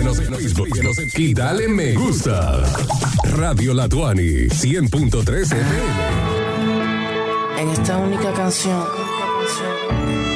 Síguenos en Facebook y dale me gusta. Radio Latuani 100.3 FM. En esta única canción